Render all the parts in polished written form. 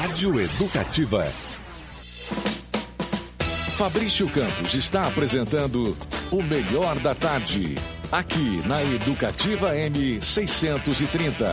Rádio Educativa. Fabrício Campos está apresentando o Melhor da Tarde, aqui na Educativa M630.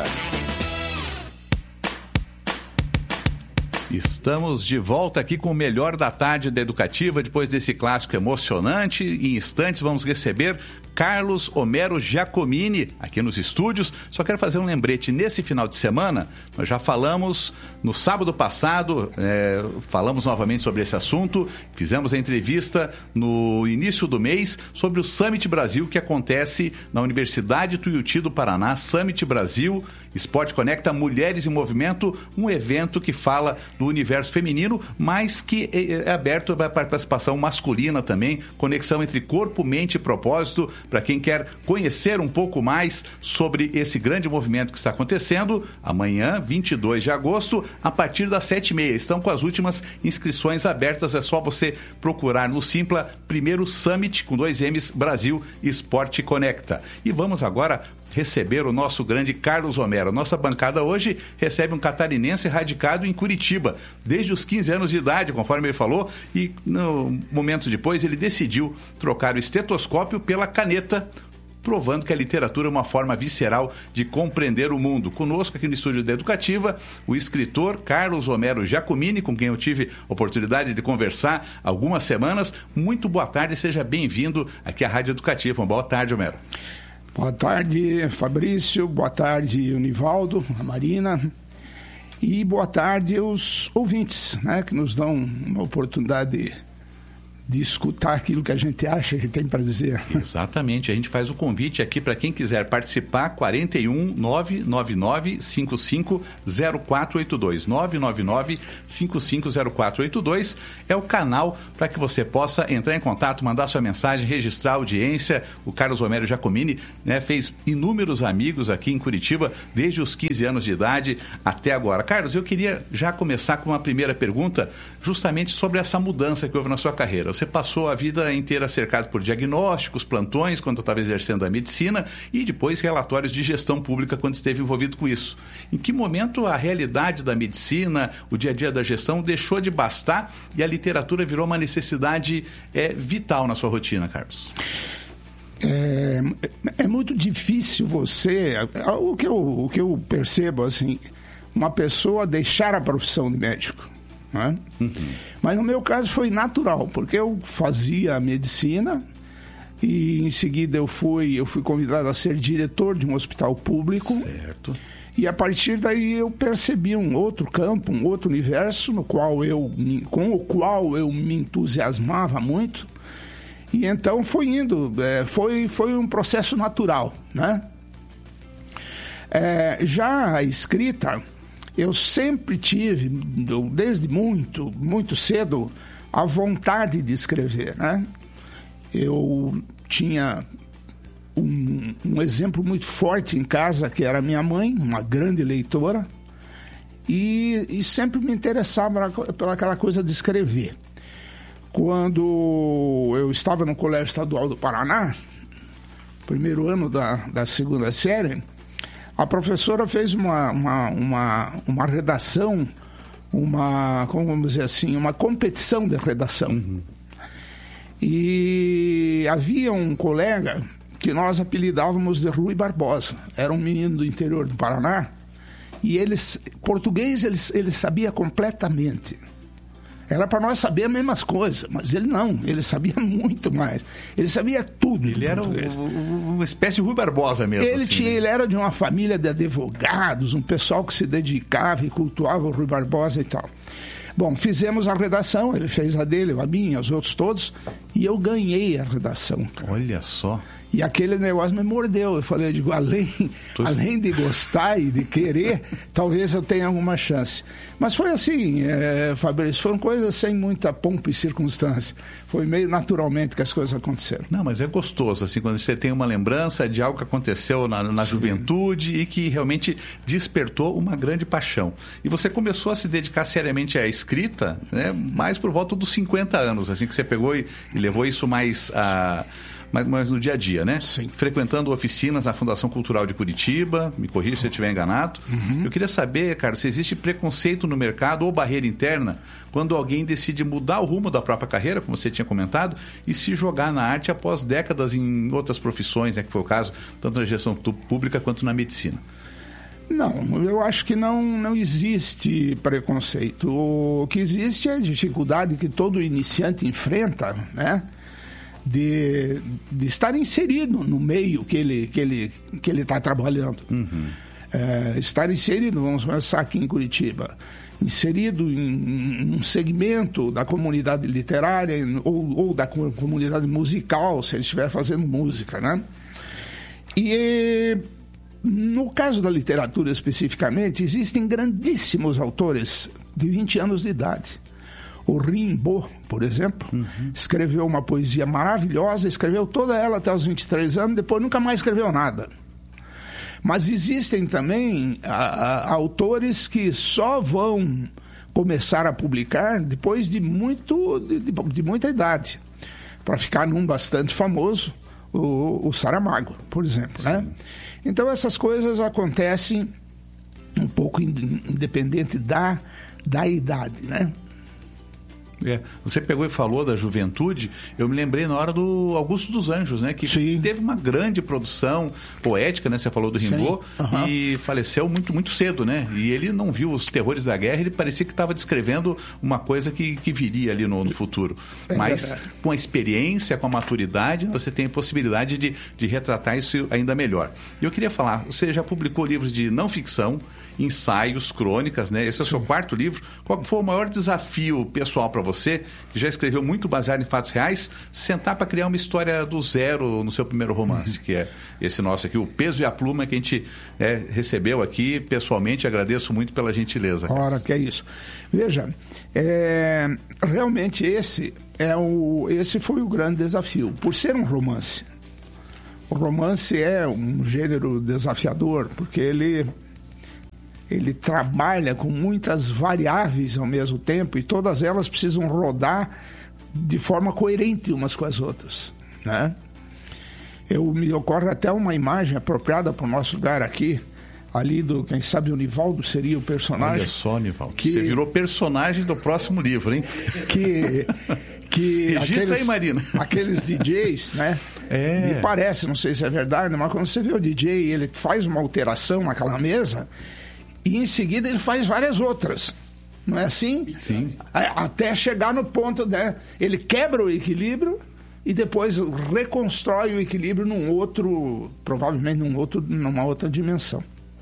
Estamos de volta aqui com o Melhor da Tarde da Educativa, depois desse clássico emocionante. Em instantes vamos receber Carlos Homero Giacomini aqui nos estúdios. Só quero fazer um lembrete, nesse final de semana, nós já falamos no sábado passado, falamos novamente sobre esse assunto, fizemos a entrevista no início do mês sobre o Summit Brasil, que acontece na Universidade Tuiuti do Paraná. Summit Brasil, Esporte Conecta Mulheres em Movimento, um evento que fala do universo feminino, mas que é aberto para a participação masculina também, conexão entre corpo, mente e propósito, para quem quer conhecer um pouco mais sobre esse grande movimento que está acontecendo, amanhã, 22 de agosto, a partir das 7h30. Estão com as últimas inscrições abertas, é só você procurar no Simpla, primeiro Summit, com 2 M's, Brasil Esporte Conecta. E vamos agora receber o nosso grande Carlos Homero. Nossa bancada hoje recebe um catarinense radicado em Curitiba, desde os 15 anos de idade, conforme ele falou, e momentos depois ele decidiu trocar o estetoscópio pela caneta, provando que a literatura é uma forma visceral de compreender o mundo. Conosco aqui no estúdio da Educativa, o escritor Carlos Homero Giacomini, com quem eu tive a oportunidade de conversar algumas semanas. Muito boa tarde, seja bem-vindo aqui à Rádio Educativa. Boa tarde, Homero. Boa tarde, Fabrício. Boa tarde, Univaldo, a Marina. E boa tarde aos ouvintes, né, que nos dão uma oportunidade de escutar aquilo que a gente acha que tem para dizer. Exatamente, a gente faz o convite aqui para quem quiser participar, 41 999 55 0482, 999 55 0482 é o canal para que você possa entrar em contato, mandar sua mensagem, registrar a audiência. O Carlos Homero Giacomini, né, fez inúmeros amigos aqui em Curitiba, desde os 15 anos de idade até agora. Carlos, eu queria já começar com uma primeira pergunta, justamente sobre essa mudança que houve na sua carreira. Você passou a vida inteira cercado por diagnósticos, plantões, quando estava exercendo a medicina, e depois relatórios de gestão pública, quando esteve envolvido com isso. Em que momento a realidade da medicina, o dia a dia da gestão, deixou de bastar e a literatura virou uma necessidade vital na sua rotina, Carlos? É muito difícil você... O que eu percebo, assim, uma pessoa deixar a profissão de médico. Né? Uhum. Mas no meu caso foi natural, porque eu fazia medicina e em seguida eu fui convidado a ser diretor de um hospital público. Certo. E a partir daí eu percebi um outro campo, um outro universo com o qual eu me entusiasmava muito. E então foi indo, foi um processo natural, né? Já a escrita, eu sempre tive, desde muito, muito cedo, a vontade de escrever, né? Eu tinha um exemplo muito forte em casa, que era minha mãe, uma grande leitora, e sempre me interessava pela aquela coisa de escrever. Quando eu estava no Colégio Estadual do Paraná, primeiro ano da segunda série, a professora fez uma redação, como vamos dizer assim, uma competição de redação. Uhum. E havia um colega que nós apelidávamos de Rui Barbosa. Era um menino do interior do Paraná e português ele sabia completamente. Era para nós saber as mesmas coisas, mas ele não, ele sabia muito mais. Ele sabia tudo. Ele era uma espécie de Rui Barbosa mesmo. Ele era de uma família de advogados, um pessoal que se dedicava e cultuava o Rui Barbosa e tal. Bom, fizemos a redação, ele fez a dele, a minha, os outros todos, e eu ganhei a redação. Cara. Olha só. E aquele negócio me mordeu. Eu falei, além de gostar e de querer, talvez eu tenha alguma chance. Mas foi assim, Fabrício, foram coisas sem muita pompa e circunstância. Foi meio naturalmente que as coisas aconteceram. Não, mas é gostoso, assim, quando você tem uma lembrança de algo que aconteceu na juventude e que realmente despertou uma grande paixão. E você começou a se dedicar seriamente à escrita, né, mais por volta dos 50 anos, assim, que você pegou e levou isso mais mas no dia a dia, né? Sim. Frequentando oficinas na Fundação Cultural de Curitiba, me corrija se eu estiver enganado. Eu queria saber, Carlos, se existe preconceito no mercado ou barreira interna quando alguém decide mudar o rumo da própria carreira, como você tinha comentado, e se jogar na arte após décadas em outras profissões, né, que foi o caso, tanto na gestão pública quanto na medicina. Não, eu acho que não existe preconceito. O que existe é a dificuldade que todo iniciante enfrenta, né? De estar inserido no meio que ele está trabalhando. Estar inserido, vamos começar aqui em Curitiba, inserido em um segmento da comunidade literária ou da comunidade musical, se ele estiver fazendo música, né? E no caso da literatura especificamente, existem grandíssimos autores de 20 anos de idade. O Rimbaud, por exemplo, escreveu uma poesia maravilhosa, escreveu toda ela até os 23 anos, depois nunca mais escreveu nada. Mas existem também autores que só vão começar a publicar depois de muita idade, para ficar num bastante famoso, o Saramago, por exemplo, né? Então essas coisas acontecem um pouco independente da idade, né? Você pegou e falou da juventude, eu me lembrei na hora do Augusto dos Anjos, né? Que Sim. teve uma grande produção poética, né? Você falou do Rimbaud, e faleceu muito, muito cedo, né? E ele não viu os terrores da guerra, ele parecia que estava descrevendo uma coisa que viria ali no futuro. Mas com a experiência, com a maturidade, você tem a possibilidade de retratar isso ainda melhor. E eu queria falar, você já publicou livros de não ficção, ensaios, crônicas, né? Esse é o seu quarto livro. Qual foi o maior desafio pessoal para você, que já escreveu muito baseado em fatos reais, sentar para criar uma história do zero no seu primeiro romance, que é esse nosso aqui, O Peso e a Pluma, que a gente recebeu aqui pessoalmente. Agradeço muito pela gentileza. Ora, que é isso. Veja, realmente esse foi o grande desafio, por ser um romance. O romance é um gênero desafiador, porque ele trabalha com muitas variáveis ao mesmo tempo e todas elas precisam rodar de forma coerente umas com as outras, né? Me ocorre até uma imagem apropriada para o nosso lugar aqui, ali quem sabe o Nivaldo seria o personagem. Olha só, Nivaldo, você virou personagem do próximo livro, hein? Registra aí, Marina. Aqueles DJs, né? Me parece, não sei se é verdade, mas quando você vê o DJ, ele faz uma alteração naquela mesa e em seguida ele faz várias outras. Não é assim? Sim. Até chegar no ponto, né? Ele quebra o equilíbrio e depois reconstrói o equilíbrio provavelmente numa outra dimensão.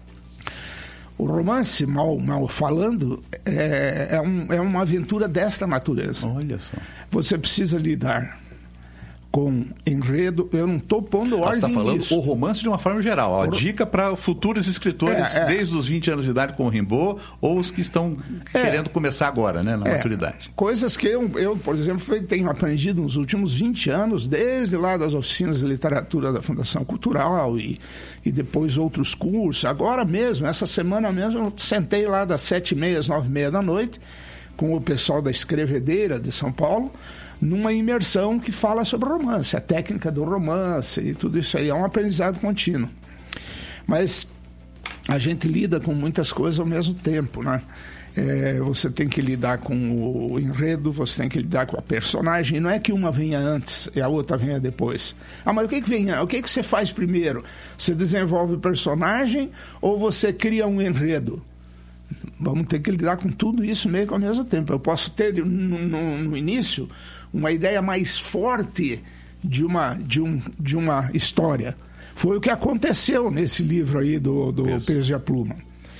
O romance, mal falando, é uma aventura desta natureza. Olha só. Você precisa lidar com enredo. Eu não estou pondo ordem nisso. Você está falando o romance de uma forma geral. A dica para futuros escritores desde os 20 anos de idade com o Rimbaud ou os que estão querendo começar agora, né, na maturidade. Coisas que eu, por exemplo, tenho aprendido nos últimos 20 anos, desde lá das oficinas de literatura da Fundação Cultural e depois outros cursos. Agora mesmo, essa semana mesmo, eu sentei lá das 7h30 às 9h30 da noite com o pessoal da Escrevedeira de São Paulo, numa imersão que fala sobre romance, a técnica do romance e tudo isso aí. É um aprendizado contínuo. Mas a gente lida com muitas coisas ao mesmo tempo, né? Você tem que lidar com o enredo, você tem que lidar com a personagem. Não é que uma venha antes e a outra venha depois. Mas o que vem? O que você faz primeiro? Você desenvolve o personagem ou você cria um enredo? Vamos ter que lidar com tudo isso meio que ao mesmo tempo. Eu posso ter no início uma ideia mais forte de uma história. Foi o que aconteceu nesse livro aí do Peso e a Pluma.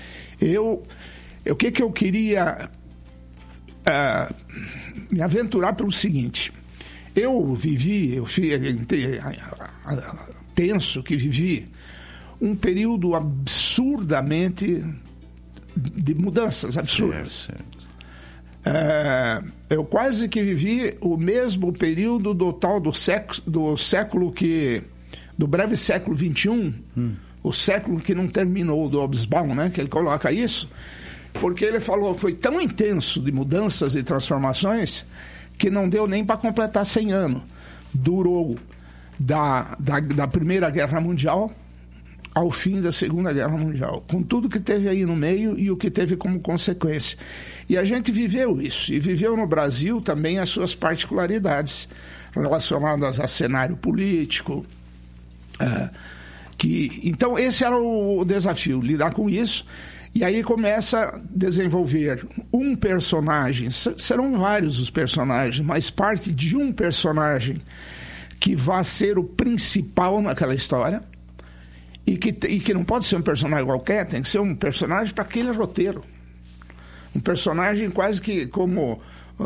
O que eu queria me aventurar pelo seguinte: penso que vivi um período absurdamente de mudanças absurdas. Certo. Eu quase que vivi o mesmo período do breve século XXI, o século que não terminou, do Hobsbawm, né? Que ele coloca isso, porque ele falou que foi tão intenso de mudanças e transformações que não deu nem para completar 100 anos. Durou da Primeira Guerra Mundial ao fim da Segunda Guerra Mundial, com tudo que teve aí no meio e o que teve como consequência. E a gente viveu isso, e viveu no Brasil também as suas particularidades relacionadas a cenário político. Então, esse era o desafio, lidar com isso. E aí começa a desenvolver um personagem, serão vários os personagens, mas parte de um personagem que vai ser o principal naquela história, e que não pode ser um personagem qualquer, tem que ser um personagem para aquele roteiro. Um personagem quase que como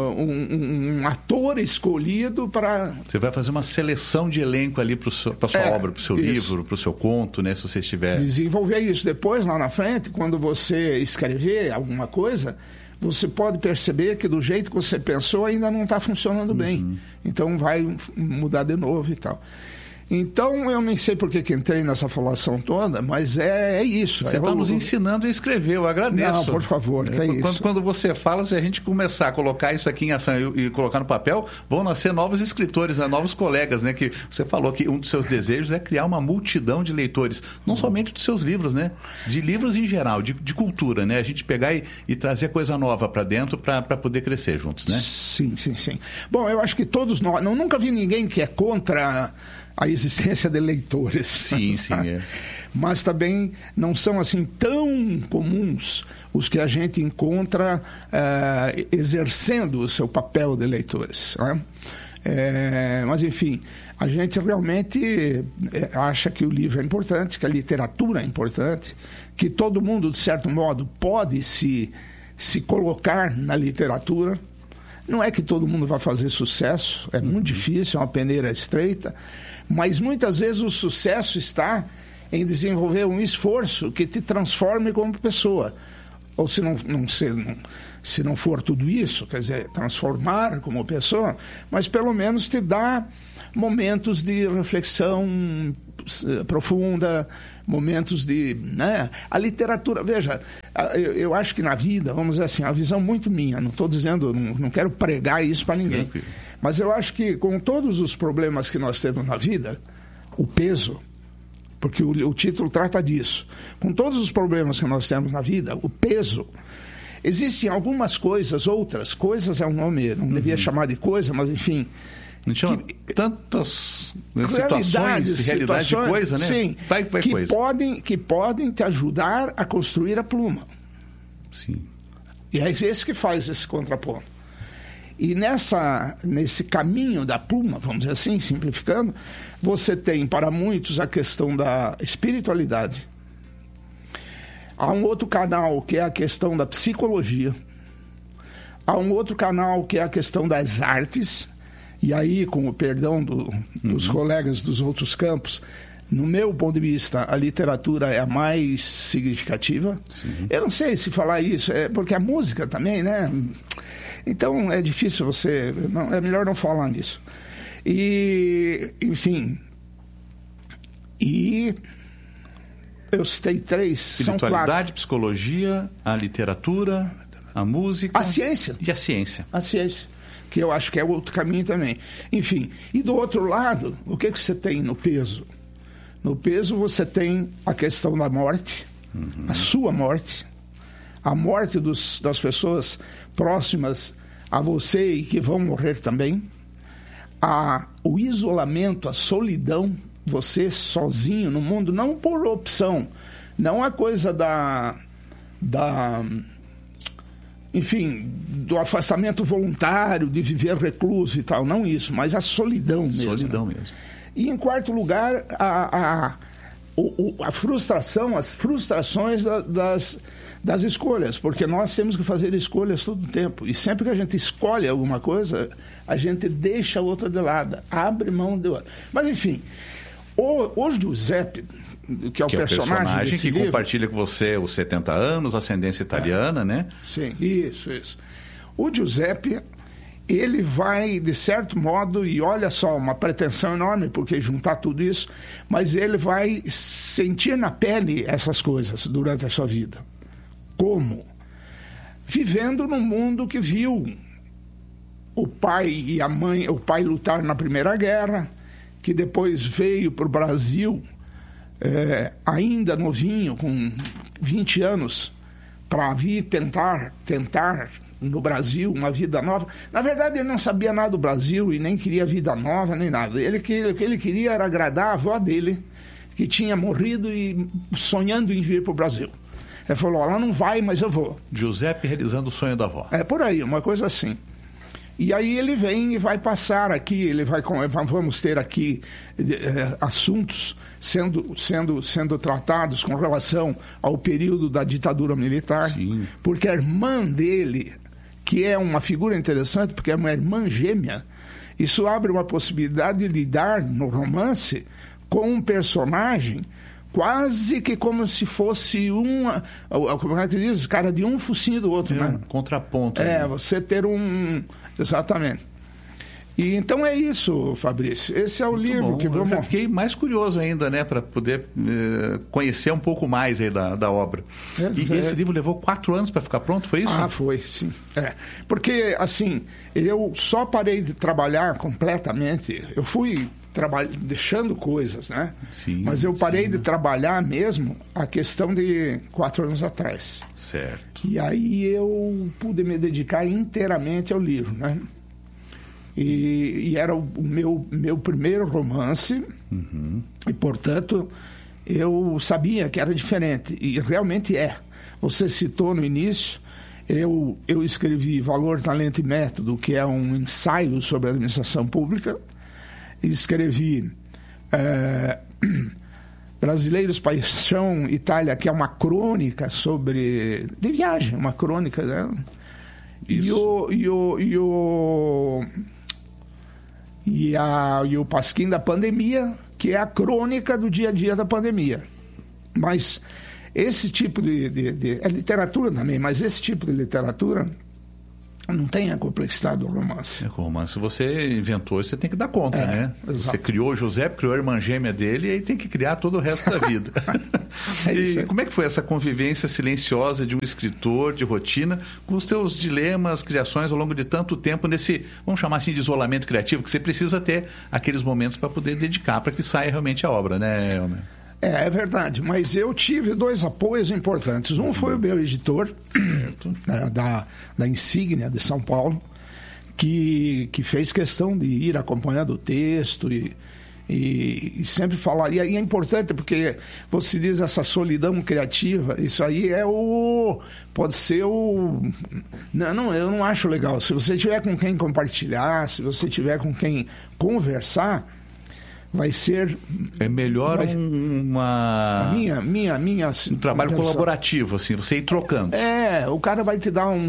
um ator escolhido para... Você vai fazer uma seleção de elenco ali para a sua obra, para o seu livro, para o seu conto, né? Se você estiver... Desenvolver isso depois, lá na frente, quando você escrever alguma coisa, você pode perceber que do jeito que você pensou ainda não está funcionando bem. Então vai mudar de novo e tal. Então, eu nem sei por que entrei nessa falação toda, mas é isso. Você está nos ensinando a escrever, eu agradeço. Não, por favor, que é isso. Quando você fala, se a gente começar a colocar isso aqui em ação e colocar no papel, vão nascer novos escritores, né, novos colegas, né? Que você falou que um dos seus desejos é criar uma multidão de leitores, não somente dos seus livros, né? De livros em geral, de cultura, né? A gente pegar e trazer coisa nova para dentro para poder crescer juntos, né? Sim. Bom, eu acho que todos nós... Nunca vi ninguém que é contra a existência de leitores. Sim, é. Mas também não são assim tão comuns os que a gente encontra exercendo o seu papel de leitores, né? Mas, enfim, a gente realmente acha que o livro é importante, que a literatura é importante, que todo mundo, de certo modo, pode se colocar na literatura. Não é que todo mundo vai fazer sucesso, é muito difícil, é uma peneira estreita, mas muitas vezes o sucesso está em desenvolver um esforço que te transforme como pessoa. Ou se não for tudo isso, quer dizer, transformar como pessoa, mas pelo menos te dá momentos de reflexão profunda, momentos de... né? A literatura, veja, eu acho que na vida, vamos dizer assim, a visão muito minha, não estou dizendo, não quero pregar isso para ninguém, mas eu acho que com todos os problemas que nós temos na vida, o peso, porque o título trata disso, com todos os problemas que nós temos na vida, o peso, existem algumas coisas, outras coisas é um nome, não devia chamar de coisa, mas enfim... A gente chama tantas realidades de coisa, né? Sim, que podem te ajudar a construir a pluma. Sim. E é esse que faz esse contraponto. E nesse caminho da pluma, vamos dizer assim, simplificando, você tem para muitos a questão da espiritualidade. Há um outro canal que é a questão da psicologia. Há um outro canal que é a questão das artes. E aí, com o perdão dos colegas dos outros campos, no meu ponto de vista, a literatura é a mais significativa. Sim. Eu não sei se falar isso, porque a música também, né? Então, é difícil é melhor não falar nisso. E, enfim, eu citei 3, são 4. Espiritualidade, psicologia, a literatura, a música... A ciência. E a ciência. A ciência. Que eu acho que é outro caminho também. Enfim, e do outro lado, o que você tem no peso? No peso você tem a questão da morte, a sua morte, a morte das pessoas próximas a você e que vão morrer também, o isolamento, a solidão, você sozinho no mundo, não por opção, não a coisa enfim, do afastamento voluntário, de viver recluso e tal, não isso, mas a solidão mesmo. Solidão mesmo. E em quarto lugar, a frustração, as frustrações das escolhas, porque nós temos que fazer escolhas todo o tempo, e sempre que a gente escolhe alguma coisa, a gente deixa a outra de lado, abre mão de outra. Mas enfim, o Giuseppe, que é o personagem que livro, compartilha com você os 70 anos, ascendência italiana, né? Sim, isso. O Giuseppe, ele vai, de certo modo, e olha só, uma pretensão enorme, porque juntar tudo isso, mas ele vai sentir na pele essas coisas durante a sua vida. Como? Vivendo num mundo que viu o pai e a mãe, o pai lutar na Primeira Guerra, que depois veio para o Brasil, ainda novinho, com 20 anos, para vir tentar no Brasil uma vida nova. Na verdade, ele não sabia nada do Brasil e nem queria vida nova, nem nada. O que ele queria era agradar a avó dele, que tinha morrido e sonhando em vir para o Brasil. Ele falou, ela não vai, mas eu vou. Giuseppe realizando o sonho da avó. É por aí, uma coisa assim. E aí ele vem e vai passar aqui, vamos ter aqui assuntos sendo tratados com relação ao período da ditadura militar. Sim. Porque a irmã dele, que é uma figura interessante, porque é uma irmã gêmea, isso abre uma possibilidade de lidar no romance com um personagem quase que como se fosse como é que diz? Cara de um focinho do outro, né? Contraponto. Você ter Exatamente. E então é isso, Fabrício. Esse é o livro que vamos... Eu já fiquei mais curioso ainda, né? Para poder conhecer um pouco mais aí da obra. Esse livro levou 4 anos para ficar pronto, foi isso? Foi, sim. Porque, assim, eu só parei de trabalhar completamente. Eu fui deixando coisas, né? Sim, mas eu parei de trabalhar mesmo a questão de 4 anos atrás. Certo. E aí eu pude me dedicar inteiramente ao livro, né? E era o meu primeiro romance, e, portanto, eu sabia que era diferente, e realmente é. Você citou no início, eu escrevi Valor, Talento e Método, que é um ensaio sobre a administração pública. Escrevi Brasileiros, Paixão, Itália, que é uma crônica de viagem, uma crônica, né? E o Pasquim da Pandemia, que é a crônica do dia a dia da pandemia. Mas esse tipo é literatura também, mas esse tipo de literatura não tem a complexidade do romance. O romance você inventou, você tem que dar conta, né? Exato. Você criou o Giuseppe, criou a irmã gêmea dele, e aí tem que criar todo o resto da vida. E como é que foi essa convivência silenciosa de um escritor de rotina com os seus dilemas, criações ao longo de tanto tempo nesse, vamos chamar assim, de isolamento criativo, que você precisa ter aqueles momentos para poder dedicar para que saia realmente a obra, né, Elmer? É verdade, mas eu tive 2 apoios importantes. Um foi o meu editor, da Insígnia de São Paulo, que fez questão de ir acompanhando o texto e sempre falar. E é importante porque você diz essa solidão criativa, isso aí pode ser Não, eu não acho legal. Se você tiver com quem compartilhar, se você tiver com quem conversar, vai ser... É melhor um trabalho colaborativo, assim, você ir trocando. O cara vai te dar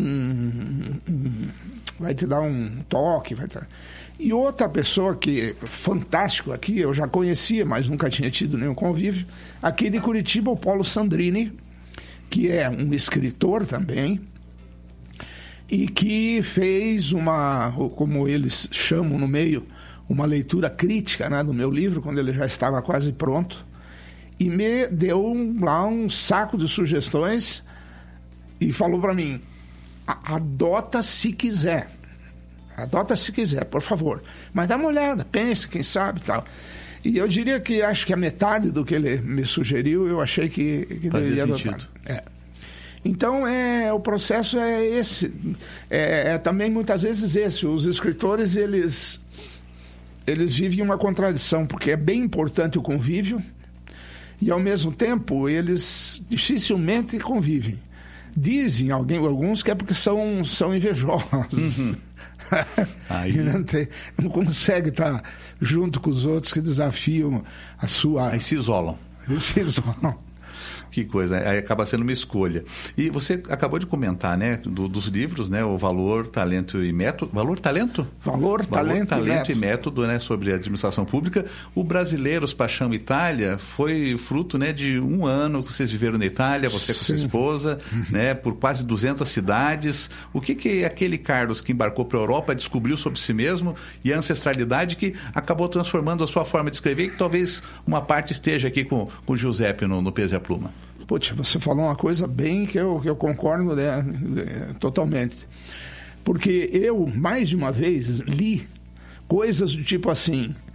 vai te dar um toque. E outra pessoa que é fantástico aqui, eu já conhecia, mas nunca tinha tido nenhum convívio, aqui de Curitiba, o Paulo Sandrini, que é um escritor também, e que fez como eles chamam no meio, uma leitura crítica, né, do meu livro, quando ele já estava quase pronto, e me deu lá um saco de sugestões e falou para mim, adota se quiser, por favor, mas dá uma olhada, pense, quem sabe, tal. E eu diria que acho que a metade do que ele me sugeriu, eu achei que deveria adotar. Então, o processo é esse, também muitas vezes esse, os escritores, eles vivem uma contradição, porque é bem importante o convívio e, ao mesmo tempo, eles dificilmente convivem. Dizem alguns que é porque são invejosos. Aí... não consegue estar junto com os outros que desafiam a sua... Aí se isolam. Que coisa, aí acaba sendo uma escolha. E você acabou de comentar, né, dos livros, né, o Valor, Talento e Método. Valor, Talento? Valor, Talento e Método, né, sobre a administração pública. O Brasileiros, Paixão, Itália foi fruto, né, de 1 ano que vocês viveram na Itália, você com sua esposa, né, por quase 200 cidades. O que aquele Carlos que embarcou para a Europa descobriu sobre si mesmo e a ancestralidade que acabou transformando a sua forma de escrever e que talvez uma parte esteja aqui com o Giuseppe no Peso e a Pluma? Putz, você falou uma coisa bem que eu concordo, né, totalmente. Porque eu, mais de uma vez, li coisas do tipo assim,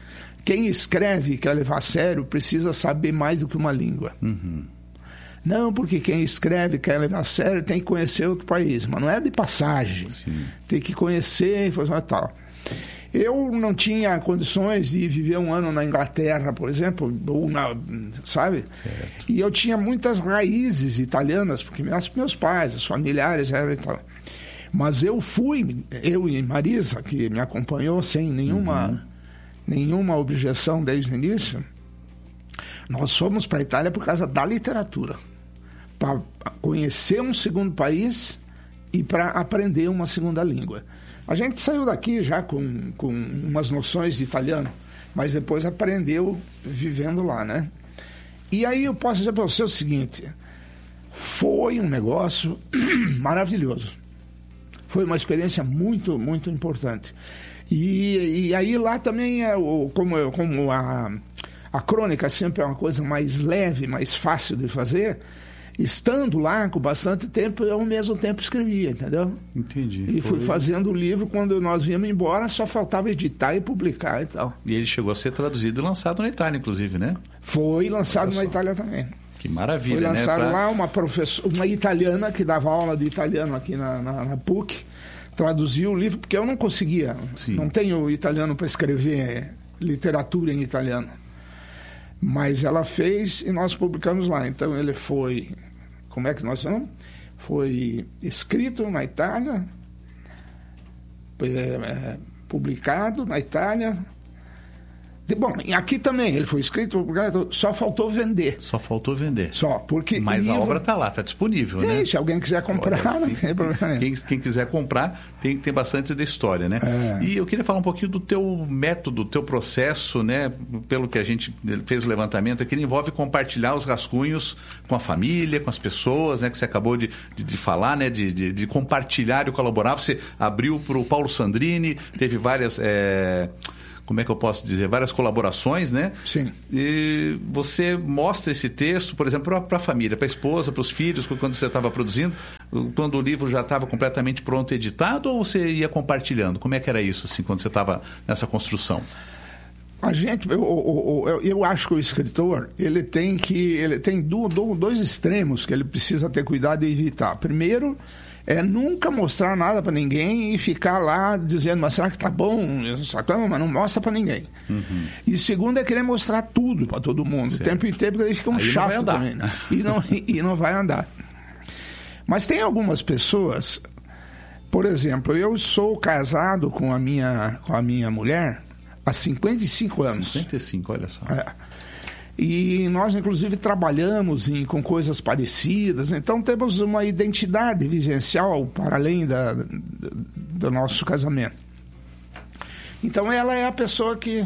quem escreve e quer levar a sério precisa saber mais do que uma língua. Não, porque quem escreve e quer levar a sério tem que conhecer outro país, mas não é de passagem. Sim. Tem que conhecer e tal. Eu não tinha condições de viver um ano na Inglaterra, por exemplo, sabe? Certo. E eu tinha muitas raízes italianas, porque meus pais, os familiares eram italianos. Mas eu e Marisa, que me acompanhou sem nenhuma objeção desde o início, nós fomos para a Itália por causa da literatura, para conhecer um segundo país e para aprender uma segunda língua. A gente saiu daqui já com umas noções de italiano, mas depois aprendeu vivendo lá, né? E aí eu posso dizer para você o seguinte, foi um negócio maravilhoso. Foi uma experiência muito, muito importante. E aí lá também, como a crônica sempre é uma coisa mais leve, mais fácil de fazer, estando lá com bastante tempo, eu ao mesmo tempo escrevia, entendeu? Entendi. E fui fazendo o livro, quando nós viemos embora, só faltava editar e publicar e tal. E ele chegou a ser traduzido e lançado na Itália, inclusive, né? Foi lançado na Itália também. Que maravilha, foi lançado né? lá uma italiana que dava aula de italiano aqui na PUC, traduziu o livro, porque eu não conseguia. Sim. Não tenho italiano para escrever literatura em italiano. Mas ela fez e nós publicamos lá. Então ele foi... Como é que nós chamamos? Foi escrito na Itália, publicado na Itália. Bom, aqui também ele foi escrito, publicado, só faltou vender. Só faltou vender. Só, porque... Mas a obra está lá, está disponível, sim, né? Se alguém quiser comprar, não tem problema. Quem quiser comprar, tem bastante da história, né? E eu queria falar um pouquinho do teu método, do teu processo, né? Pelo que a gente fez o levantamento aqui, ele envolve compartilhar os rascunhos com a família, com as pessoas, né? Que você acabou de falar, né? De compartilhar e colaborar. Você abriu para o Paulo Sandrini, teve várias... como é que eu posso dizer, várias colaborações, né? Sim. E você mostra esse texto, por exemplo, para a família, para a esposa, para os filhos, quando você estava produzindo, quando o livro já estava completamente pronto, editado, ou você ia compartilhando? Como é que era isso, assim, quando você estava nessa construção? Eu acho que o escritor, ele tem dois extremos que ele precisa ter cuidado de evitar. Primeiro, nunca mostrar nada para ninguém e ficar lá dizendo, mas será que tá bom? Mas não mostra para ninguém. E segundo é querer mostrar tudo para todo mundo. Certo. O tempo inteiro, porque ele fica chato também. Né? E não vai andar. Mas tem algumas pessoas, por exemplo, eu sou casado com a minha mulher há 55 anos. 55, olha só. E nós, inclusive, trabalhamos com coisas parecidas, então temos uma identidade vivencial para além do nosso casamento. Então ela é a pessoa que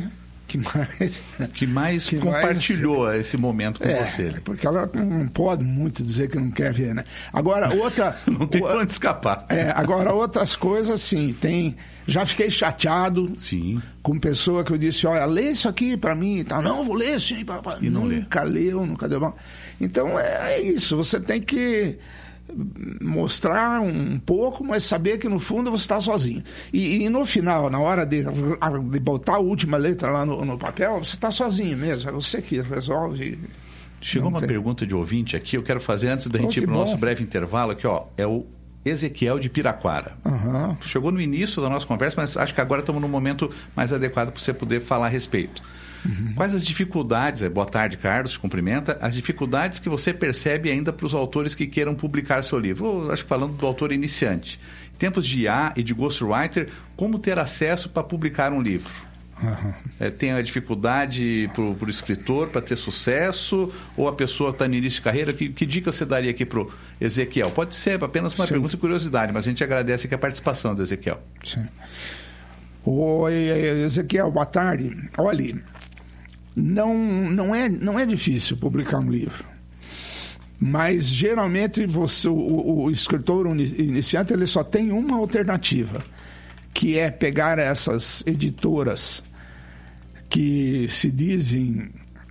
mais compartilhou esse momento com você. Porque ela não pode muito dizer que não quer ver, né? Agora, não tem pra onde escapar. Agora, outras coisas, sim, tem... Já fiquei chateado com pessoa que eu disse, olha, lê isso aqui para mim e tal. Não, vou ler sim, papai. E nunca leu, nunca deu bom. Então, é isso. Você tem que mostrar um pouco, mas saber que no fundo você está sozinho. E no final, na hora de botar a última letra lá no papel, você está sozinho mesmo. É você que resolve. Chegou uma pergunta de ouvinte aqui, eu quero fazer antes da gente ir para o nosso breve intervalo aqui, ó. É o Ezequiel de Piraquara. Chegou no início da nossa conversa, mas acho que agora estamos num momento mais adequado para você poder falar a respeito. Quais as dificuldades, boa tarde, Carlos, te cumprimenta, as dificuldades que você percebe ainda para os autores que queiram publicar seu livro? Acho que falando do autor iniciante. Em tempos de IA e de ghostwriter, como ter acesso para publicar um livro? Tem a dificuldade para o escritor para ter sucesso, ou a pessoa está no início de carreira? Que dica você daria aqui para o Ezequiel? Pode ser apenas uma pergunta de curiosidade, mas a gente agradece aqui a participação do Ezequiel. Sim. Oi, Ezequiel, boa tarde. Olha, não é difícil publicar um livro, mas geralmente o escritor iniciante ele só tem uma alternativa, que é pegar essas editoras que se dizem...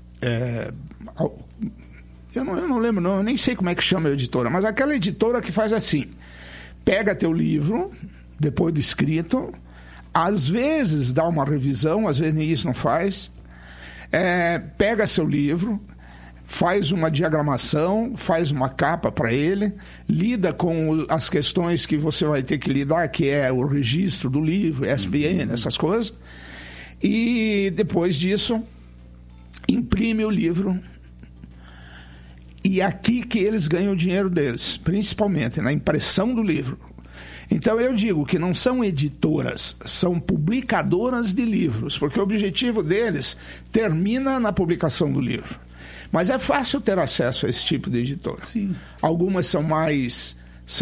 eu não lembro, eu nem sei como é que chama a editora, mas aquela editora que faz assim, pega teu livro, depois de escrito, às vezes dá uma revisão, às vezes nem isso não faz, pega seu livro, faz uma diagramação, faz uma capa para ele, lida com as questões que você vai ter que lidar, que é o registro do livro, ISBN, essas coisas, e depois disso imprime o livro. E é aqui que eles ganham o dinheiro deles, principalmente na impressão do livro. Então eu digo que não são editoras, são publicadoras de livros, porque o objetivo deles termina na publicação do livro. Mas é fácil ter acesso a esse tipo de editora. Sim. Algumas são mais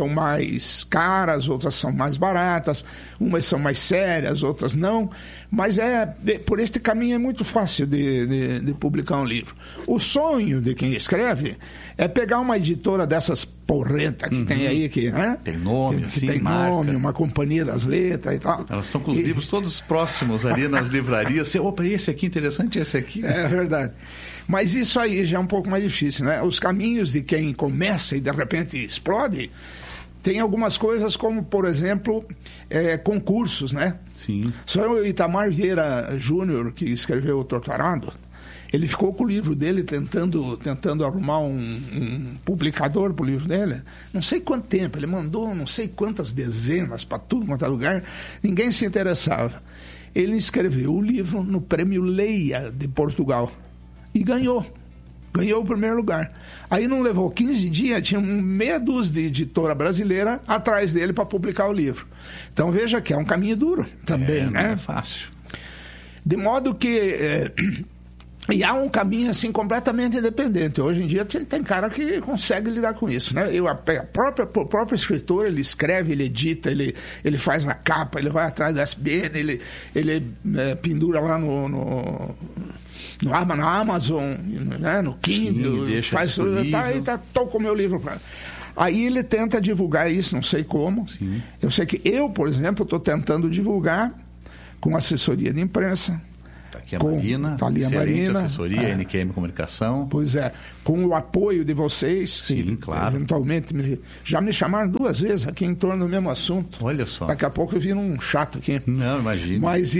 caras, outras são mais baratas, umas são mais sérias, outras não. Mas por este caminho é muito fácil de publicar um livro. O sonho de quem escreve é pegar uma editora dessas porrentas que tem aí, né? Tem nome, que assim, tem marca. Nome, uma companhia das letras e tal. Elas estão com os livros todos próximos ali nas livrarias. Você, opa, esse aqui interessante, esse aqui. É verdade. Mas isso aí já é um pouco mais difícil, né? Os caminhos de quem começa e de repente explode, tem algumas coisas como, por exemplo, concursos, né? Sim. Só o Itamar Vieira Júnior, que escreveu o Torturado, ele ficou com o livro dele tentando arrumar um publicador para o livro dele. Não sei quanto tempo, ele mandou não sei quantas dezenas para tudo quanto é lugar, ninguém se interessava. Ele escreveu o livro no Prêmio Leia de Portugal. E ganhou o primeiro lugar. Aí não levou 15 dias, tinha meia dúzia de editora brasileira atrás dele para publicar o livro. Então veja que é um caminho duro também, né? Não é fácil. De modo que... e há um caminho assim completamente independente. Hoje em dia tem cara que consegue lidar com isso, né? O próprio escritor, ele escreve, ele edita, ele faz na capa, ele vai atrás do SBN, ele pendura lá no Amazon, né? No Kindle, sim, faz tudo, tô com o meu livro. Aí ele tenta divulgar isso, não sei como. Sim. Eu sei que eu, por exemplo, estou tentando divulgar com assessoria de imprensa. Tá aqui a Marina, excelente assessoria, NQM Comunicação. Pois é, com o apoio de vocês, sim, que claro. Eventualmente já me chamaram 2 vezes aqui em torno do mesmo assunto. Olha só. Daqui a pouco eu viro um chato aqui. Não, imagina. Mas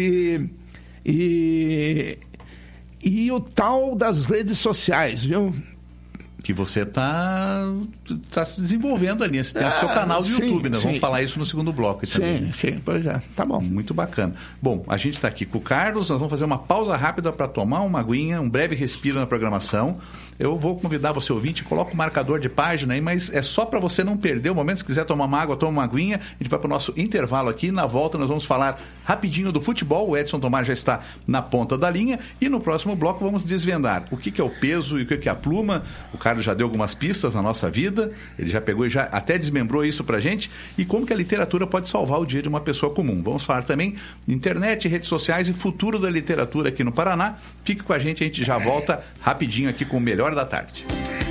e o tal das redes sociais, viu? Que você está se desenvolvendo ali. Você tem o seu canal do YouTube, né? Vamos falar isso no segundo bloco também. Sim, pois é. Tá bom. Muito bacana. Bom, a gente está aqui com o Carlos, nós vamos fazer uma pausa rápida para tomar uma aguinha, um breve respiro na programação. Eu vou convidar você, ouvinte, coloca o marcador de página aí, mas é só para você não perder o momento. Se quiser tomar uma água, toma uma aguinha. A gente vai para o nosso intervalo aqui. Na volta nós vamos falar rapidinho do futebol. O Edson Tomar já está na ponta da linha. E no próximo bloco vamos desvendar o que é o peso e o que é a pluma. O Carlos já deu algumas pistas na nossa vida. Ele já pegou e já até desmembrou isso pra gente. E como que a literatura pode salvar o dia de uma pessoa comum. Vamos falar também de internet, redes sociais e futuro da literatura aqui no Paraná. Fique com a gente já volta rapidinho aqui com o Melhor da Tarde.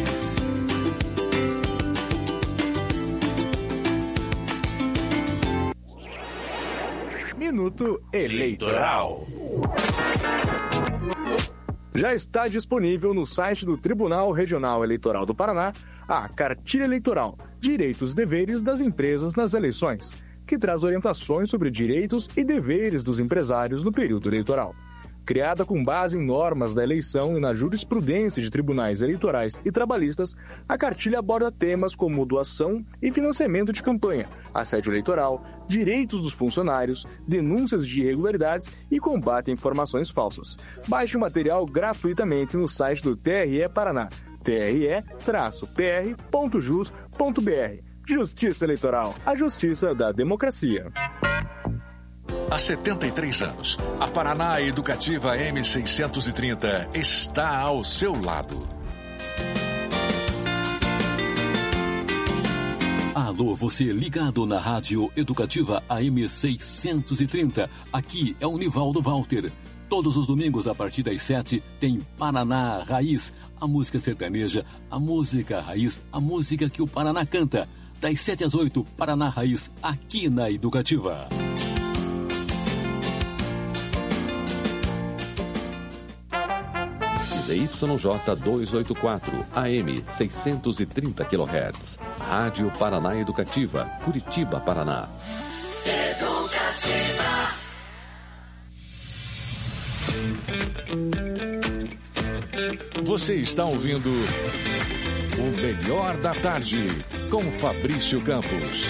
Minuto Eleitoral. Já está disponível no site do Tribunal Regional Eleitoral do Paraná a Cartilha Eleitoral, Direitos e Deveres das Empresas nas Eleições, que traz orientações sobre direitos e deveres dos empresários no período eleitoral. Criada com base em normas da eleição e na jurisprudência de tribunais eleitorais e trabalhistas, a cartilha aborda temas como doação e financiamento de campanha, assédio eleitoral, direitos dos funcionários, denúncias de irregularidades e combate a informações falsas. Baixe o material gratuitamente no site do TRE Paraná, tre-pr.jus.br. Justiça Eleitoral, a justiça da democracia. Há 73 anos, a Paraná Educativa M630 está ao seu lado. Alô, você ligado na Rádio Educativa AM 630. Aqui é o Nivaldo Walter. Todos os domingos, a partir das 7, tem Paraná Raiz, a música sertaneja, a música raiz, a música que o Paraná canta. Das 7 às 8, Paraná Raiz, aqui na Educativa. ZYJ 284, AM 630 kHz. Rádio Paraná Educativa, Curitiba, Paraná. Você está ouvindo o Melhor da Tarde, com Fabrício Campos.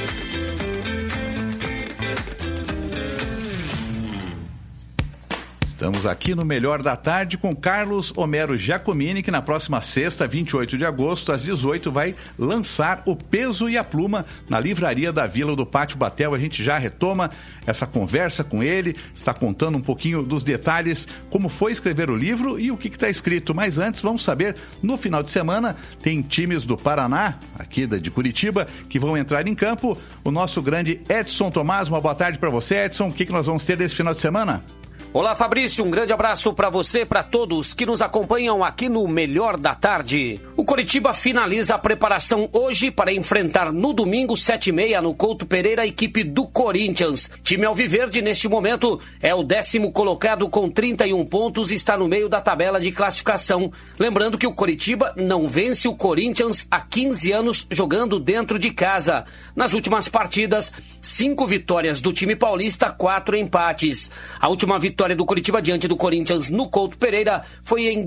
Estamos aqui no Melhor da Tarde com Carlos Homero Giacomini, que na próxima sexta, 28 de agosto, às 18, vai lançar O Peso e a Pluma na Livraria da Vila do Pátio Batel. A gente já retoma essa conversa com ele, está contando um pouquinho dos detalhes, como foi escrever o livro e o que está escrito. Mas antes, vamos saber, no final de semana, tem times do Paraná, aqui de Curitiba, que vão entrar em campo. O nosso grande Edson Tomás, uma boa tarde para você, Edson. O que nós vamos ter nesse final de semana? Olá, Fabrício, um grande abraço para você e para todos que nos acompanham aqui no Melhor da Tarde. O Coritiba finaliza a preparação hoje para enfrentar no domingo, 7h30, no Couto Pereira, a equipe do Corinthians. Time alviverde, neste momento, é o 10º colocado com 31 pontos e está no meio da tabela de classificação. Lembrando que o Coritiba não vence o Corinthians há 15 anos jogando dentro de casa. Nas últimas partidas, 5 vitórias do time paulista, 4 empates. A última vitória do Coritiba diante do Corinthians no Couto Pereira foi em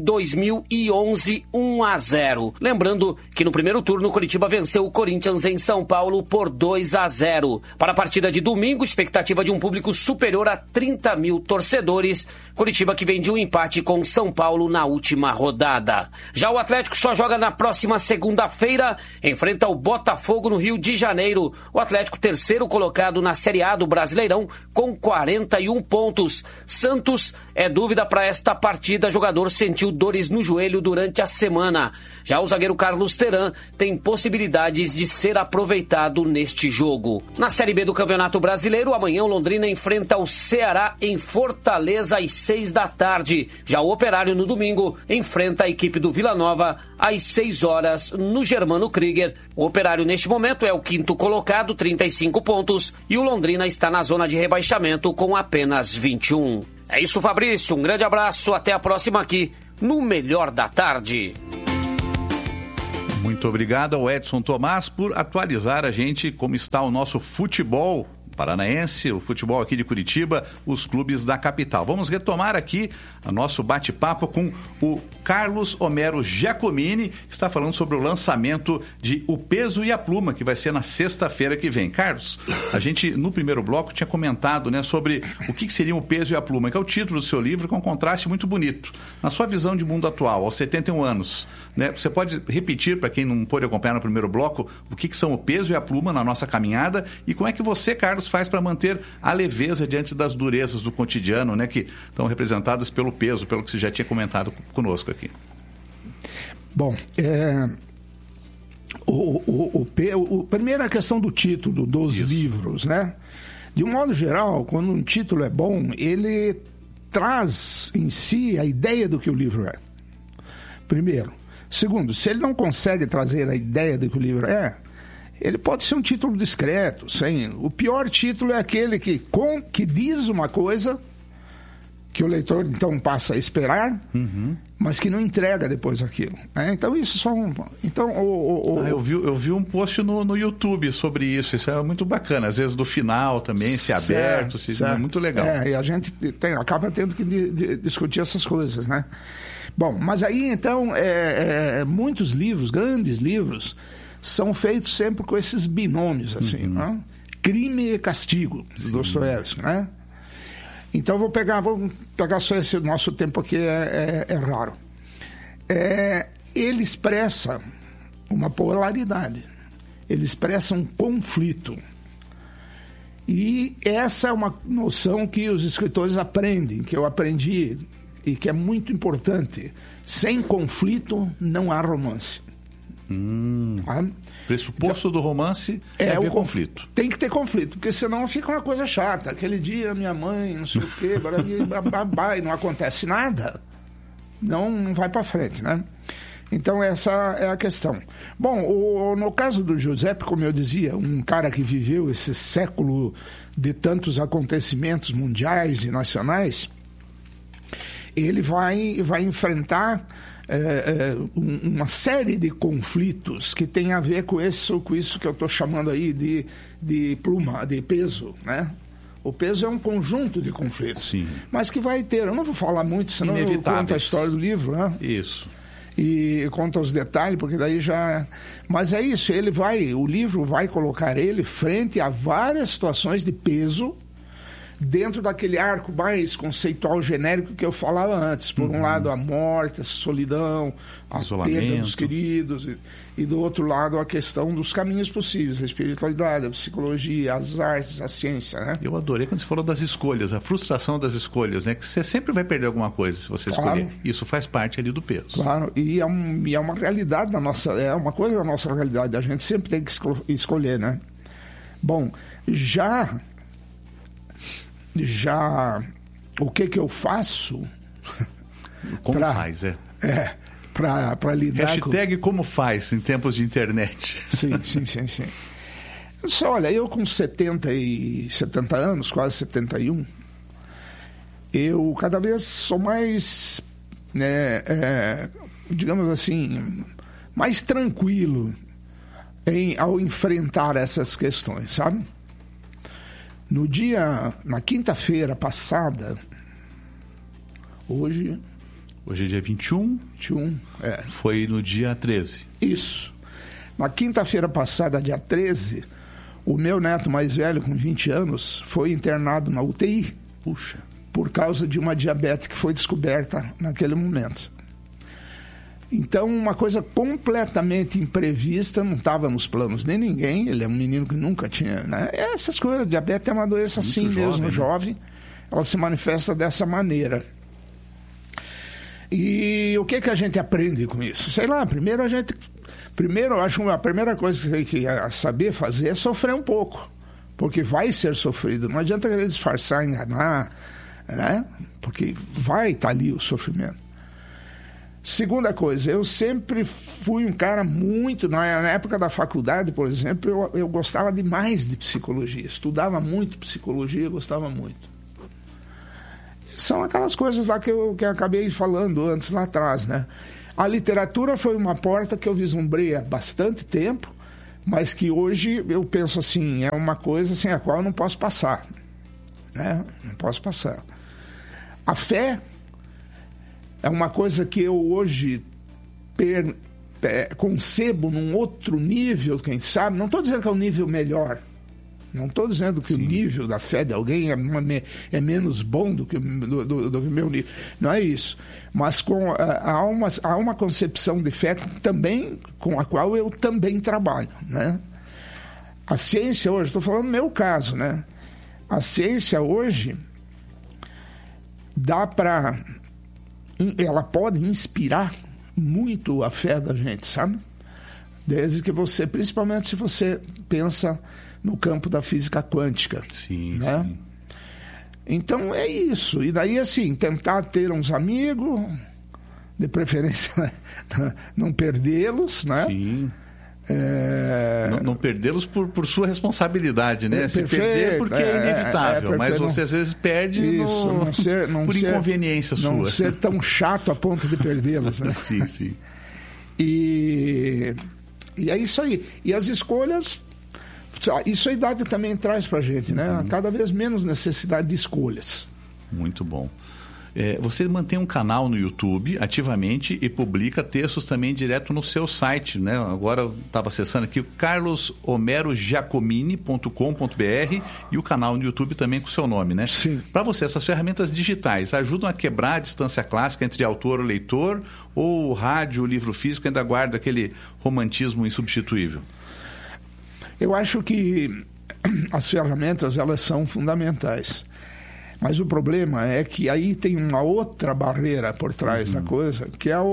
2011, 1-0. Lembrando que no primeiro turno o Coritiba venceu o Corinthians em São Paulo por 2-0. Para a partida de domingo, expectativa de um público superior a 30 mil torcedores. Coritiba que vem de um empate com São Paulo na última rodada. Já o Atlético só joga na próxima segunda-feira, enfrenta o Botafogo no Rio de Janeiro. O Atlético, terceiro colocado na Série A do Brasileirão, com 41 pontos. Santos é dúvida para esta partida. Jogador sentiu dores no joelho durante a semana. Já o zagueiro Carlos Teran tem possibilidades de ser aproveitado neste jogo. Na Série B do Campeonato Brasileiro, amanhã o Londrina enfrenta o Ceará em Fortaleza às 6 da tarde. Já o Operário no domingo enfrenta a equipe do Vila Nova às 6 horas no Germano Krieger. O Operário neste momento é o 5º colocado, 35 pontos, e o Londrina está na zona de rebaixamento com apenas 21. É isso, Fabrício. Um grande abraço. Até a próxima aqui no Melhor da Tarde. Muito obrigado ao Edson Tomás por atualizar a gente como está o nosso futebol paranaense, o futebol aqui de Curitiba, os clubes da capital. Vamos retomar aqui o nosso bate-papo com o Carlos Homero Giacomini, que está falando sobre o lançamento de O Peso e a Pluma, que vai ser na sexta-feira que vem. Carlos, a gente no primeiro bloco tinha comentado, né, sobre o que seria O Peso e a Pluma, que é o título do seu livro, com um contraste muito bonito. Na sua visão de mundo atual, aos 71 anos, né, você pode repetir, para quem não pôde acompanhar no primeiro bloco, o que são o peso e a pluma na nossa caminhada e como é que você, Carlos, faz para manter a leveza diante das durezas do cotidiano, né, que estão representadas pelo peso, pelo que você já tinha comentado conosco aqui. Bom, primeiro a questão do título dos livros, né? De um modo geral, quando um título é bom, ele traz em si a ideia do que o livro é. Primeiro. Segundo, se ele não consegue trazer a ideia do que o livro é, ele pode ser um título discreto. O pior título é aquele que diz uma coisa que o leitor então passa a esperar, mas que não entrega depois aquilo. Então isso só eu vi um post no YouTube sobre isso. Isso é muito bacana. Às vezes do final também, se aberto, é muito legal. E a gente acaba tendo que discutir essas coisas, né? Bom, mas aí então muitos livros, grandes livros, são feitos sempre com esses binômios, assim, né? Crime e castigo, do Dostoiévski, né? Então vou pegar só esse nosso tempo aqui, é raro. Ele expressa uma polaridade, ele expressa um conflito. E essa é uma noção que os escritores aprendem, que eu aprendi e que é muito importante. Sem conflito não há romance. Pressuposto do romance é o conflito. Tem que ter conflito, porque senão fica uma coisa chata. Aquele dia minha mãe, não sei o quê, e não acontece nada, não vai para frente, né? Então essa é a questão. Bom, no caso do Giuseppe, como eu dizia, um cara que viveu esse século de tantos acontecimentos mundiais e nacionais, ele vai enfrentar uma série de conflitos que tem a ver com isso que eu estou chamando aí de pluma, de peso, né? O peso é um conjunto de conflitos. Sim. Mas que vai ter, eu não vou falar muito, senão eu conto a história do livro, né? Isso. e conta os detalhes, porque daí já... Mas é isso, o livro vai colocar ele frente a várias situações de peso dentro daquele arco mais conceitual genérico que eu falava antes. Por um lado, a morte, a solidão, a perda dos queridos, e do outro lado, a questão dos caminhos possíveis, a espiritualidade, a psicologia, as artes, a ciência, né? Eu adorei quando você falou das escolhas, a frustração das escolhas, né? Que você sempre vai perder alguma coisa se você escolher. Isso faz parte ali do peso. Claro, e é uma realidade da nossa... É uma coisa da nossa realidade, a gente sempre tem que escolher, né? Bom, já o que eu faço como faz, para lidar hashtag como faz em tempos de internet. Sim. Só, olha, eu com 70 anos, quase 71, eu cada vez sou mais, digamos assim, mais tranquilo ao enfrentar essas questões, sabe? Na quinta-feira passada, hoje é dia 21? 21, Foi no dia 13. Isso. Na quinta-feira passada, dia 13, o meu neto mais velho, com 20 anos, foi internado na UTI. Puxa. Por causa de uma diabetes que foi descoberta naquele momento. Então, uma coisa completamente imprevista, não estava nos planos de ninguém. Ele é um menino que nunca tinha... Né? Essas coisas, diabetes é uma doença muito assim jovem, mesmo, jovem. Ela se manifesta dessa maneira. E o que a gente aprende com isso? Sei lá, primeiro, eu acho que a primeira coisa que tem que saber fazer é sofrer um pouco. Porque vai ser sofrido. Não adianta querer disfarçar, enganar, né? Porque vai estar ali o sofrimento. Segunda coisa, eu sempre fui um cara muito... Na época da faculdade, por exemplo, eu gostava demais de psicologia. Estudava muito psicologia, gostava muito. São aquelas coisas lá que eu acabei falando antes, lá atrás, né? A literatura foi uma porta que eu vislumbrei há bastante tempo, mas que hoje eu penso assim, é uma coisa sem a qual eu não posso passar, né? Não posso passar. A fé é uma coisa que eu hoje concebo num outro nível, quem sabe. Não estou dizendo que é um nível melhor. Não estou dizendo que o nível da fé de alguém é menos bom do que o meu nível. Não é isso. Mas há uma concepção de fé também com a qual eu também trabalho, né? A ciência hoje, estou falando no meu caso, né? A ciência hoje ela pode inspirar muito a fé da gente, sabe? Desde que principalmente se você pensa no campo da física quântica. Sim, né? Sim. Então é isso. E daí, assim, tentar ter uns amigos, de preferência não perdê-los, né? Sim. Não perdê-los por sua responsabilidade, né? Se perder porque é inevitável, mas você às vezes perde por inconveniência sua. Não ser tão chato a ponto de perdê-los, né? Sim. E é isso aí. E as escolhas, isso a idade também traz pra gente, né? Cada vez menos necessidade de escolhas. Muito bom. Você mantém um canal no YouTube ativamente e publica textos também direto no seu site, né? Agora eu estava acessando aqui carlosomerogiacomini.com.br e o canal no YouTube também com o seu nome, né? Sim. Para você, essas ferramentas digitais ajudam a quebrar a distância clássica entre autor e leitor, ou o rádio, o livro físico ainda guarda aquele romantismo insubstituível? Eu acho que as ferramentas, elas são fundamentais. Mas o problema é que aí tem uma outra barreira por trás da coisa, que é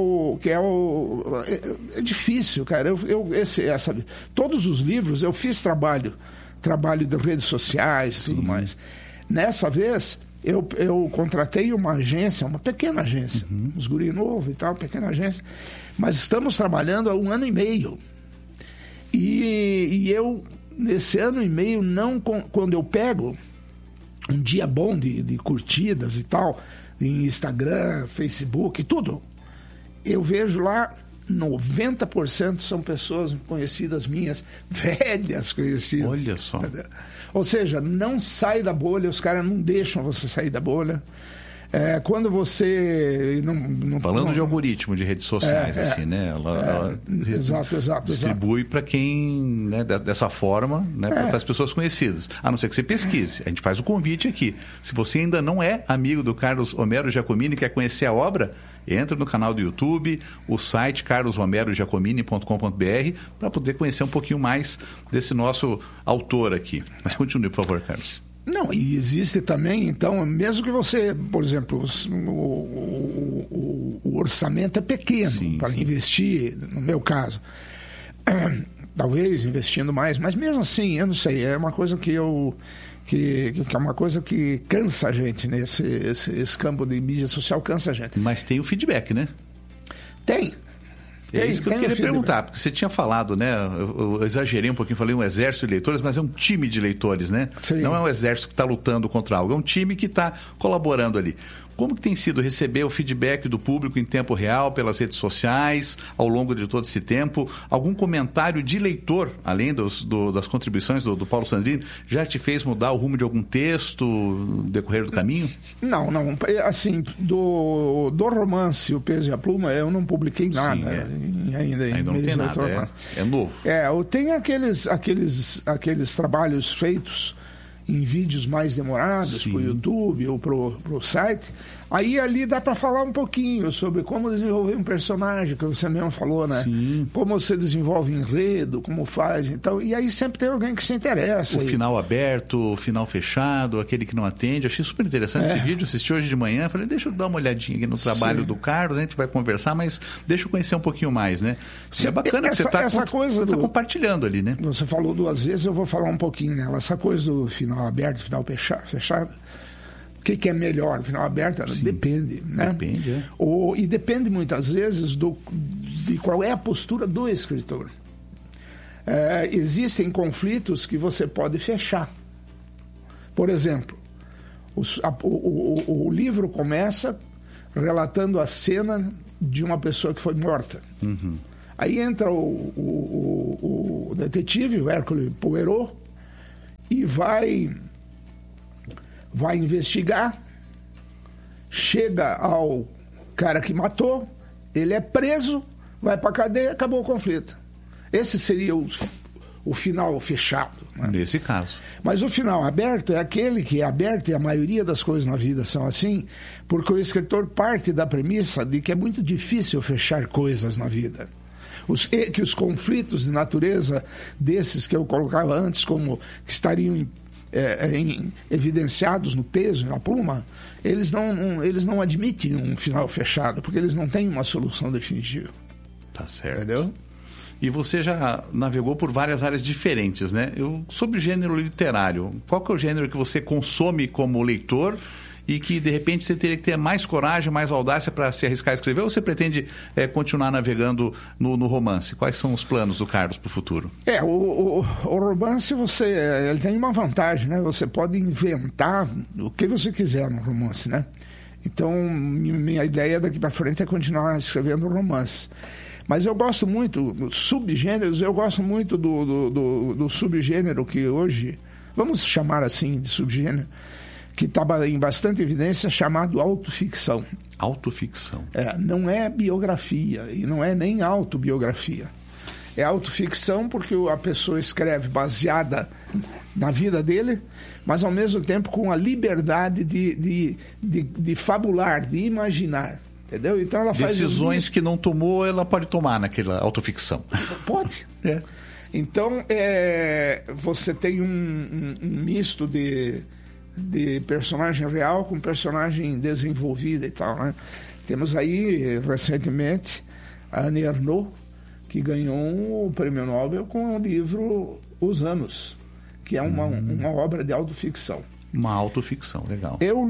difícil, cara. Todos os livros eu fiz trabalho de redes sociais, tudo mais. Nessa vez eu contratei uma agência, uma pequena agência, uns guri novo e tal, pequena agência, mas estamos trabalhando há 1 ano e meio. E eu, nesse ano e meio, quando eu pego um dia bom de curtidas e tal, em Instagram, Facebook, tudo, eu vejo lá 90% são pessoas conhecidas minhas, velhas conhecidas. Olha só. Ou seja, não sai da bolha, os caras não deixam você sair da bolha. Quando você... Falando de algoritmo de redes sociais, assim, né? Ela exato. Distribui para quem, né, dessa forma, né, para as pessoas conhecidas. A não ser que você pesquise. A gente faz o convite aqui. Se você ainda não é amigo do Carlos Homero Giacomini, quer conhecer a obra, entra no canal do YouTube, o site carlosromerogiacomini.com.br, para poder conhecer um pouquinho mais desse nosso autor aqui. Mas continue, por favor, Carlos. Não, e existe também, então, mesmo que você, por exemplo, o orçamento é pequeno para investir, no meu caso, talvez investindo mais, mas mesmo assim, eu não sei, é uma coisa que é uma coisa que cansa a gente, né? Esse campo de mídia social cansa a gente. Mas tem o feedback, né? Tem. É isso que eu queria perguntar, porque você tinha falado, né? Eu exagerei um pouquinho, falei um exército de leitores, mas é um time de leitores, né? Sim. Não é um exército que está lutando contra algo, é um time que está colaborando ali. Como que tem sido receber o feedback do público em tempo real, pelas redes sociais, ao longo de todo esse tempo? Algum comentário de leitor, além das contribuições do Paulo Sandrini, já te fez mudar o rumo de algum texto no decorrer do caminho? Não. Assim, do romance O Peso e a Pluma, eu não publiquei nada ainda não tem nada, é novo. Eu tenho aqueles trabalhos feitos em vídeos mais demorados para o YouTube ou para o site. Aí ali dá para falar um pouquinho sobre como desenvolver um personagem, que você mesmo falou, né? Sim. Como você desenvolve enredo, como faz, então, e aí sempre tem alguém que se interessa. O final aberto, o final fechado, aquele que não atende. Achei super interessante esse vídeo, assisti hoje de manhã, falei, deixa eu dar uma olhadinha aqui no trabalho do Carlos, a gente vai conversar, mas deixa eu conhecer um pouquinho mais, né? É bacana que você está compartilhando ali, né? Você falou 2 vezes, eu vou falar um pouquinho nela. Essa coisa do final aberto, final fechado, o que é melhor? Final aberto? Depende, né? Depende, E depende muitas vezes de qual é a postura do escritor. Existem conflitos que você pode fechar. Por exemplo, o livro começa relatando a cena de uma pessoa que foi morta. Uhum. Aí entra o detetive, o Hercule Poirot, e vai investigar, chega ao cara que matou, ele é preso, vai para a cadeia, acabou o conflito. Esse seria o final fechado, né? Nesse caso. Mas o final aberto é aquele que é aberto, e a maioria das coisas na vida são assim, porque o escritor parte da premissa de que é muito difícil fechar coisas na vida. Que os conflitos de natureza desses que eu colocava antes, como que estariam evidenciados no Peso e na Pluma, eles não admitem um final fechado, porque eles não têm uma solução definitiva. Tá certo. Entendeu? E você já navegou por várias áreas diferentes, né? Sobre o gênero literário, qual que é o gênero que você consome como leitor e que, de repente, você teria que ter mais coragem, mais audácia para se arriscar a escrever, ou você pretende continuar navegando no romance? Quais são os planos do Carlos para o futuro? O romance, ele tem uma vantagem, né? Você pode inventar o que você quiser no romance, né? Então, minha ideia daqui para frente é continuar escrevendo romance. Mas eu gosto muito, subgêneros, eu gosto muito do subgênero que hoje, vamos chamar assim de subgênero, que estava em bastante evidência, chamado autoficção. Autoficção. Não é biografia e não é nem autobiografia. É autoficção porque a pessoa escreve baseada na vida dele, mas ao mesmo tempo com a liberdade de fabular, de imaginar. Entendeu? Então ela faz decisões que não tomou, ela pode tomar naquela autoficção. Pode. Então você tem um misto de personagem real com personagem desenvolvida e tal, né? Temos aí, recentemente, a Annie Ernaux, que ganhou o Prêmio Nobel com o livro Os Anos, que é uma obra de autoficção. Uma autoficção, legal. Eu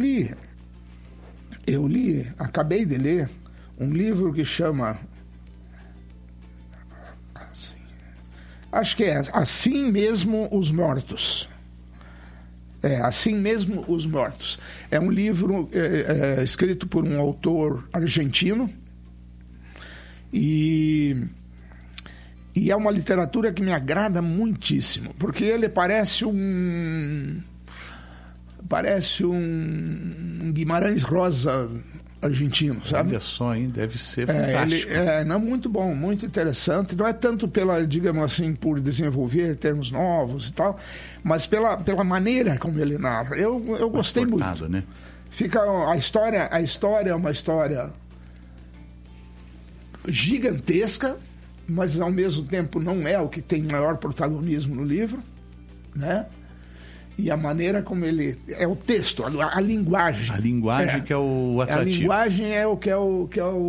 li, acabei de ler, um livro que chama... Acho que é Assim Mesmo os Mortos. Assim Mesmo os Mortos. É um livro escrito por um autor argentino e é uma literatura que me agrada muitíssimo, porque ele parece parece um Guimarães Rosa argentino, sabe? Olha só, hein? Deve ser fantástico. Não, muito bom, muito interessante. Não é tanto pela, digamos assim, por desenvolver termos novos e tal, mas pela maneira como ele narra. Eu gostei muito. Né? Fica a história é uma história gigantesca, mas ao mesmo tempo não é o que tem maior protagonismo no livro, né? E a maneira como ele... É o texto, a linguagem. A linguagem que é o atrativo. A linguagem é o que é o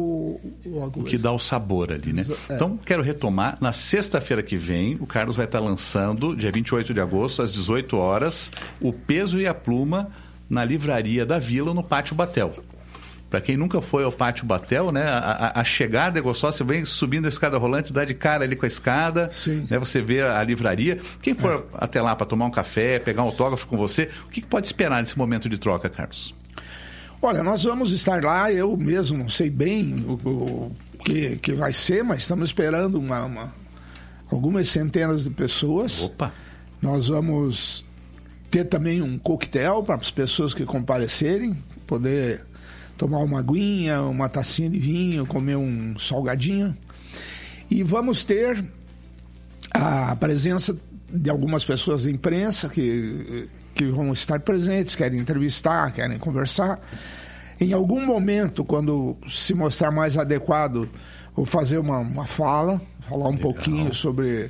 que dá o sabor ali, né? Então, quero retomar. Na sexta-feira que vem, o Carlos vai estar lançando, dia 28 de agosto, às 18 horas, O Peso e a Pluma, na Livraria da Vila, no Pátio Batel. Para quem nunca foi ao Pátio Batel, né, a chegada é gostosa, você vem subindo a escada rolante, dá de cara ali com a escada, né, você vê a livraria. Quem for até lá para tomar um café, pegar um autógrafo com você, o que pode esperar nesse momento de troca, Carlos? Olha, nós vamos estar lá, eu mesmo não sei bem o que vai ser, mas estamos esperando algumas centenas de pessoas. Opa! Nós vamos ter também um coquetel para as pessoas que comparecerem, poder tomar uma aguinha, uma tacinha de vinho, comer um salgadinho. E vamos ter a presença de algumas pessoas da imprensa que vão estar presentes, querem entrevistar, querem conversar. Em algum momento, quando se mostrar mais adequado, vou fazer uma fala, falar um pouquinho sobre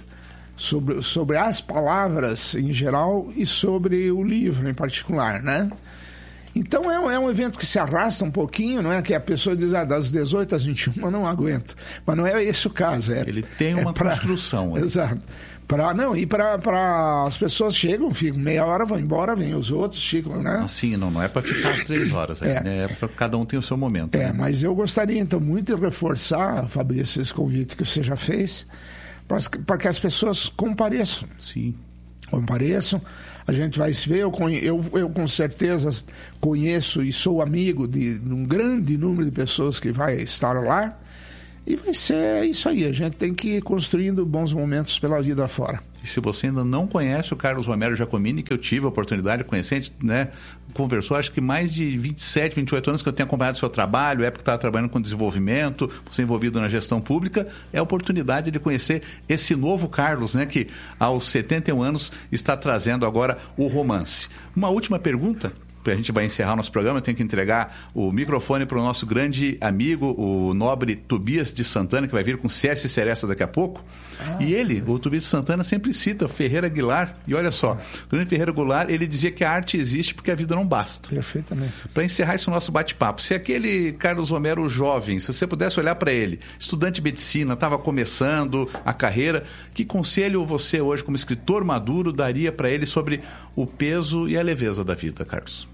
as palavras em geral e sobre o livro em particular, né? Então é um evento que se arrasta um pouquinho, não é que a pessoa diz, das 18 às 21 não aguento. Mas não é esse o caso. Ele tem uma construção. Exato. E para as pessoas chegam, ficam meia hora, vão embora, vêm os outros, ficam, né? Assim, não é para ficar às 3 horas, né? Para cada um tem o seu momento. Né? Mas eu gostaria então muito de reforçar, Fabrício, esse convite que você já fez, para que as pessoas compareçam. Sim. Compareçam. A gente vai se ver, eu com certeza conheço e sou amigo de um grande número de pessoas que vai estar lá, e vai ser isso aí, a gente tem que ir construindo bons momentos pela vida fora. E se você ainda não conhece o Carlos Romero Giacomini, que eu tive a oportunidade de conhecer, né, conversou, acho que mais de 27, 28 anos que eu tenho acompanhado o seu trabalho, época que estava trabalhando com desenvolvimento, você envolvido na gestão pública, é a oportunidade de conhecer esse novo Carlos, né, que aos 71 anos está trazendo agora o romance. Uma última pergunta, a gente vai encerrar nosso programa, tem que entregar o microfone para o nosso grande amigo, o nobre Tobias de Santana, que vai vir com C.S. Seresta daqui a pouco. E ele, o Tobias de Santana, sempre cita Ferreira Aguilar. E olha só, o grande Ferreira Aguilar, ele dizia que a arte existe porque a vida não basta. Perfeitamente. Para encerrar esse nosso bate-papo, se aquele Carlos Romero jovem, se você pudesse olhar para ele, estudante de medicina, estava começando a carreira, que conselho você hoje, como escritor maduro, daria para ele sobre o peso e a leveza da vida, Carlos?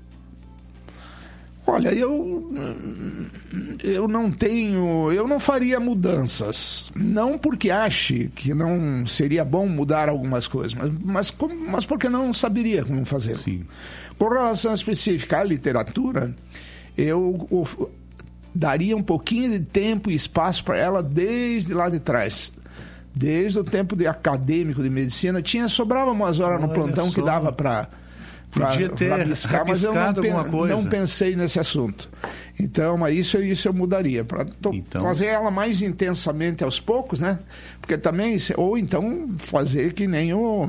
Olha, eu não faria mudanças, não porque ache que não seria bom mudar algumas coisas, mas porque não saberia como fazer. Sim. Com relação específica à literatura, eu daria um pouquinho de tempo e espaço para ela desde lá de trás. Desde o tempo de acadêmico de medicina, sobrava umas horas no plantão que dava para podia ter rabiscar, mas eu não pensei nesse assunto. Então, mas isso eu mudaria, para fazer ela mais intensamente aos poucos, né? Porque também, ou então fazer que nem o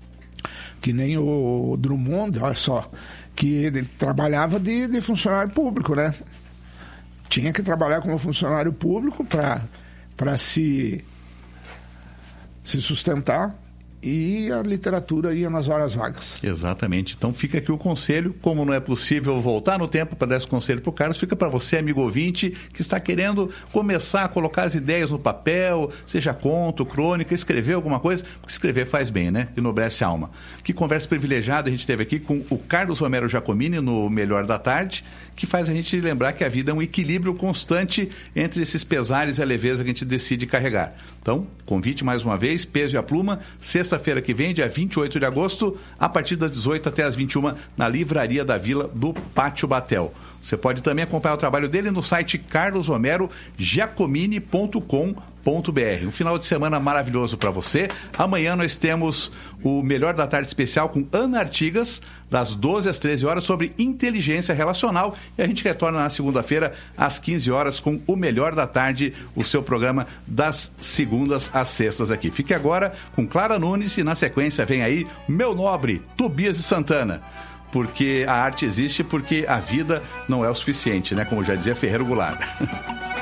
Drummond, olha só, que ele trabalhava de funcionário público, né? Tinha que trabalhar como funcionário público para se sustentar. E a literatura ia nas horas vagas. Exatamente. Então fica aqui o conselho. Como não é possível voltar no tempo para dar esse conselho para o Carlos, fica para você, amigo ouvinte, que está querendo começar a colocar as ideias no papel, seja conto, crônica, escrever alguma coisa, porque escrever faz bem, né? Enobrece a alma. Que conversa privilegiada a gente teve aqui com o Carlos Romero Giacomini no Melhor da Tarde, que faz a gente lembrar que a vida é um equilíbrio constante entre esses pesares e a leveza que a gente decide carregar. Então, convite mais uma vez, Peso e a Pluma, sexta-feira que vem, dia 28 de agosto, a partir das 18 até as 21, na Livraria da Vila do Pátio Batel. Você pode também acompanhar o trabalho dele no site carlosromerogiacomini.com.br. Um final de semana maravilhoso para você. Amanhã nós temos o Melhor da Tarde especial com Ana Artigas, das 12 às 13 horas, sobre inteligência relacional. E a gente retorna na segunda-feira, às 15 horas, com o Melhor da Tarde, o seu programa das segundas às sextas aqui. Fique agora com Clara Nunes e, na sequência, vem aí meu nobre Tobias de Santana. Porque a arte existe, porque a vida não é o suficiente, né? Como já dizia Ferreiro Goulart.